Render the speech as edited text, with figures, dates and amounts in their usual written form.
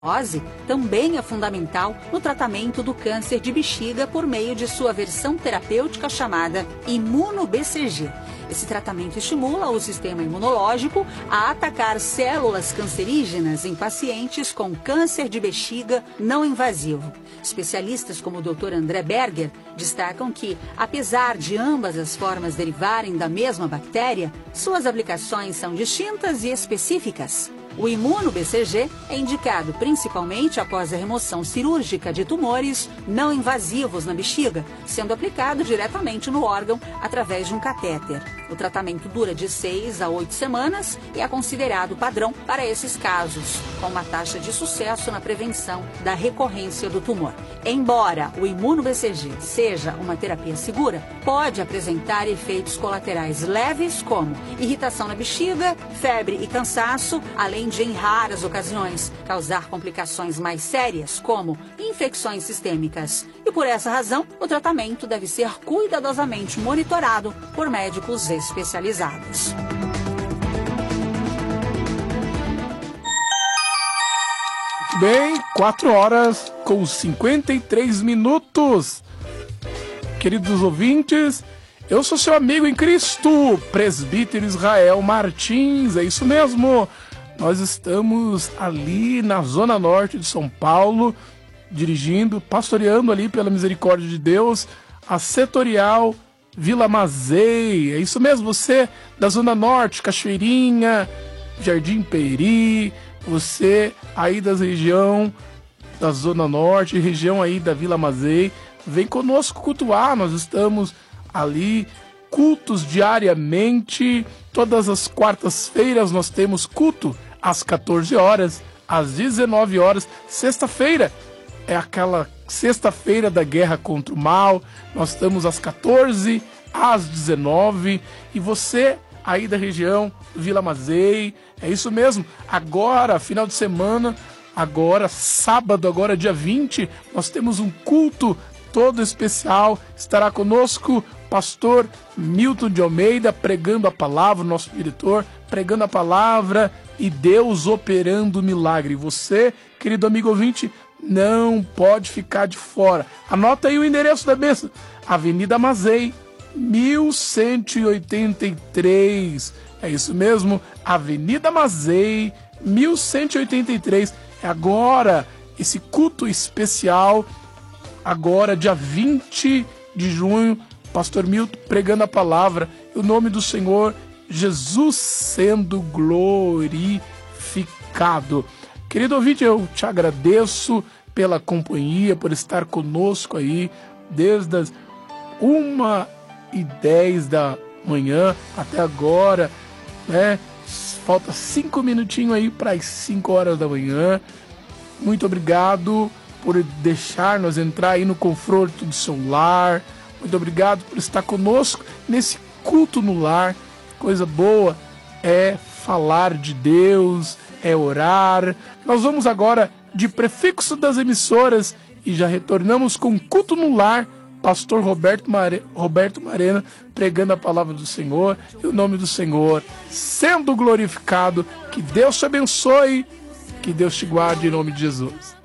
também é fundamental no tratamento do câncer de bexiga por meio de sua versão terapêutica chamada Imuno-BCG. Esse tratamento estimula o sistema imunológico a atacar células cancerígenas em pacientes com câncer de bexiga não invasivo. Especialistas como o Dr. André Berger destacam que, apesar de ambas as formas derivarem da mesma bactéria, suas aplicações são distintas e específicas. O Imuno-BCG é indicado principalmente após a remoção cirúrgica de tumores não invasivos na bexiga, sendo aplicado diretamente no órgão através de um catéter. O tratamento dura de 6 a 8 semanas e é considerado padrão para esses casos, com uma taxa de sucesso na prevenção da recorrência do tumor. Embora o Imuno-BCG seja uma terapia segura, pode apresentar efeitos colaterais leves como irritação na bexiga, febre e cansaço, além de, em raras ocasiões, causar complicações mais sérias, como infecções sistêmicas. E por essa razão, o tratamento deve ser cuidadosamente monitorado por médicos especializados. Bem, 4h53. Queridos ouvintes, eu sou seu amigo em Cristo, presbítero Israel Martins, é isso mesmo. Nós estamos ali na zona norte de São Paulo, pastoreando ali pela misericórdia de Deus, a setorial Vila Mazei. É isso mesmo, você da zona norte, Cachoeirinha, Jardim Peri, você aí da região da zona norte, região aí da Vila Mazei, vem conosco cultuar. Nós estamos ali, cultos diariamente, todas as quartas-feiras nós temos culto às 14 horas, às 19 horas. Sexta-feira é aquela sexta-feira da guerra contra o mal. Nós estamos às 14, às 19. E você aí da região Vila Mazei, é isso mesmo. Agora, final de semana, agora sábado, agora dia 20, nós temos um culto todo especial. Estará conosco pastor Milton de Almeida pregando a palavra, nosso diretor, pregando a palavra e Deus operando o milagre. Você, querido amigo ouvinte, não pode ficar de fora. Anota aí o endereço da bênção: Avenida Mazei, 1183. É isso mesmo, Avenida Mazei, 1183. É agora esse culto especial, agora dia 20 de junho, pastor Milton pregando a palavra, o nome do Senhor Jesus sendo glorificado. Querido ouvinte, eu te agradeço pela companhia, por estar conosco aí desde as 1h10 da manhã até agora, né? Falta 5 minutinhos aí para as 5 horas da manhã. Muito obrigado por deixar-nos entrar aí no conforto do seu lar. Muito obrigado por estar conosco nesse culto no lar. Coisa boa é falar de Deus, é orar. Nós vamos agora de prefixo das emissoras e já retornamos com culto no lar. Pastor Roberto Marena pregando a palavra do Senhor e o nome do Senhor sendo glorificado. Que Deus te abençoe, que Deus te guarde em nome de Jesus.